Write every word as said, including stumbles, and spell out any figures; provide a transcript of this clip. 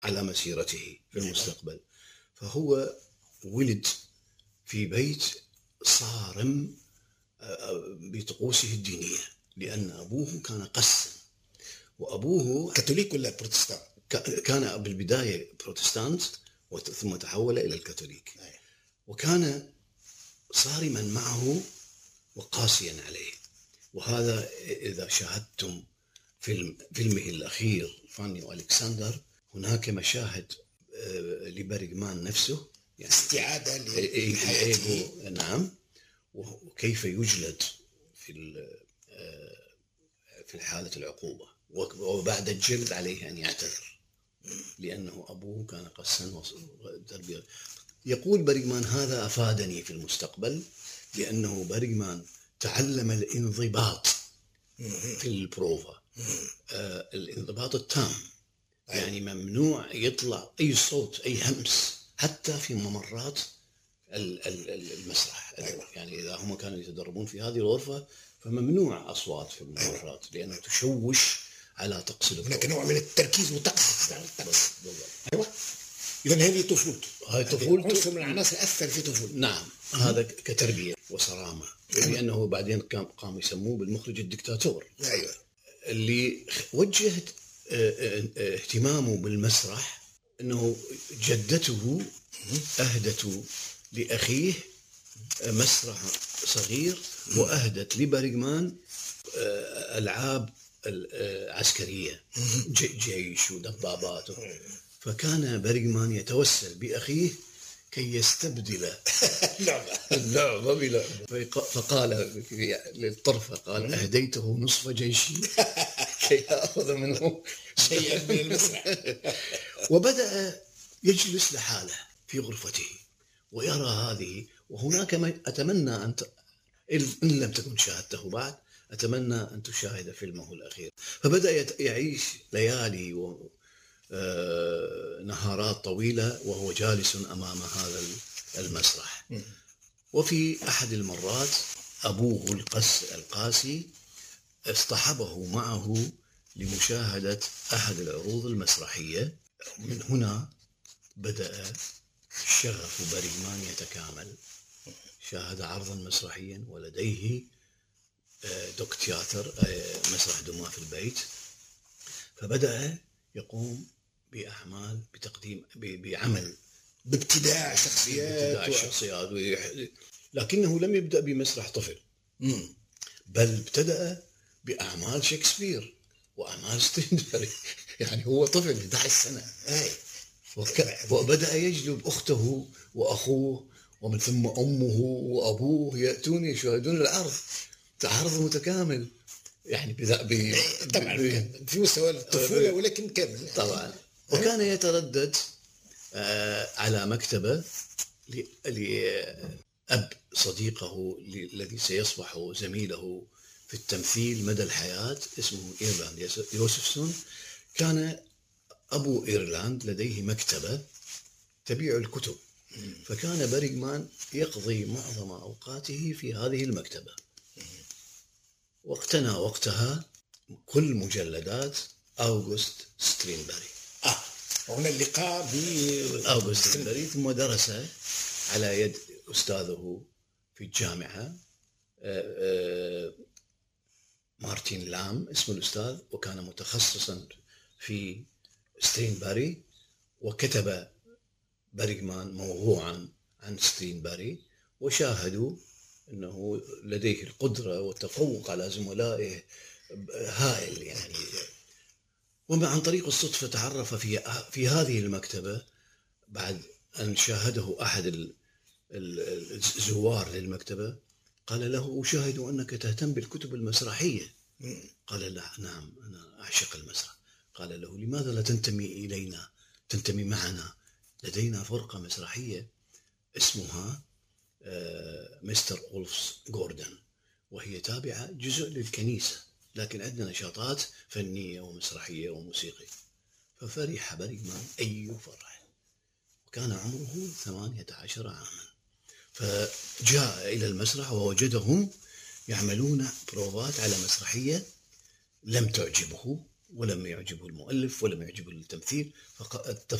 على مسيرته في المستقبل. فهو ولد في بيت صارم بطقوسه الدينية، لأن أبوه كان قسا، وأبوه كاثوليك ولا بروتستان؟ كان بالبداية بروتستانت ثم تحول إلى الكاثوليك، وكان صارما معه وقاسيا عليه. وهذا إذا شاهدتم فيلم فيلمه الأخير فاني وألكسندر، هناك مشاهد لبرغمان نفسه، يعني استعادة لحياته، نعم، وكيف يجلد في في حالة العقوبة، وبعد الجلد عليه أن يعتذر لأنه أبوه كان قسا وتربية. يقول برغمان هذا أفادني في المستقبل، لأنه برغمان تعلم الانضباط في البروفا، آه الانضباط التام، يعني ممنوع يطلع أي صوت أي همس حتى في ممرات المسرح. أيوة. يعني إذا هم كانوا يتدربون في هذه الغرفة فممنوع أصوات في الممرات لأنه تشوش على طقس البروفا. هناك نوع من التركيز وطقس. أيوة. إذن هذه طفولته، هاي طفولته عنصر من العناصر أثر في طفولته. نعم، هذا كتربية وصرامة، لأنه بعدين كان قام يسموه بالمخرج الدكتاتور. أيوة. اللي وجه اهتمامه بالمسرح أنه جدته أهدت لأخيه مسرح صغير، وأهدت لبرغمان ألعاب عسكرية، جيش ودبابات. فكان برغمان يتوسل بأخيه كي يستبدل اللعبة بلعبة، فقال للطرفة قال أهديته نصف جيشي كي يأخذ منه شيئا من المسرح. وبدأ يجلس لحاله في غرفته ويرى هذه. وهناك ما أتمنى أن ت... إن لم تكن شاهدته بعد أتمنى أن تشاهد فيلمه الأخير. فبدأ يعيش ليالي و نهارات طويلة وهو جالس أمام هذا المسرح. وفي أحد المرات أبوه القس القاسي اصطحبه معه لمشاهدة أحد العروض المسرحية. من هنا بدأ شغف برغمان يتكامل. شاهد عرضا مسرحيا ولديه دوك تياتر، مسرح دوما في البيت، فبدأ يقوم بأعمال بتقديم بعمل بابتداع شخصيات, بابتداع شخصيات و... لكنه لم يبدأ بمسرح طفل، مم. بل ابتدأ بأعمال شكسبير وأعمال ستيندبري. يعني هو طفل أحد عشر سنة. أي. وك... وبدأ يجلب أخته وأخوه ومن ثم أمه وأبوه يأتون يشاهدون العرض، عرض متكامل يعني بذا ب... طبعا ب... في مستوى الطفولة ولكن كامل طبعا. وكان يتردد على مكتبة لأب صديقه الذي سيصبح زميله في التمثيل مدى الحياة، اسمه إيرلاند يوسفسون. كان أبو إيرلاند لديه مكتبة تبيع الكتب، فكان برغمان يقضي معظم أوقاته في هذه المكتبة، واقتنى وقتها كل مجلدات أوغست سترينبري. آه هنا اللقاء بأوغست سترينبري. ثم درس على يد أستاذه في الجامعة مارتين لام اسم الأستاذ، وكان متخصصا في سترينبري، وكتب برغمان موضوعا عن سترينبري، وشاهدوا أنه لديه القدرة والتفوق على زملائه هائل يعني. وعن طريق الصدفة تعرف في في هذه المكتبة بعد أن شاهده أحد الزوار للمكتبة. قال له أشاهد أنك تهتم بالكتب المسرحية. قال لا نعم أنا أعشق المسرح. قال له لماذا لا تنتمي إلينا، تنتمي معنا، لدينا فرقة مسرحية اسمها مستر أولفز جوردن، وهي تابعة جزء للكنيسة، لكن عندنا نشاطات فنية ومسرحية وموسيقى. ففرح برغمان أي فرح، وكان عمره ثمانية عشر عاما. فجاء إلى المسرح ووجدهم يعملون بروفات على مسرحية لم تعجبه ولم يعجبه المؤلف ولم يعجبه التمثيل، فالتفصيل